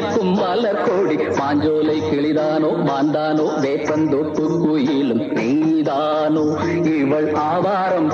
மணக்கும் மலர் கோடி மாஞ்சோலை கிளிதானோ மாந்தானோ வேப்பந்தோப்பு குயிலும் நீதானோ இவள் ஆவாரம்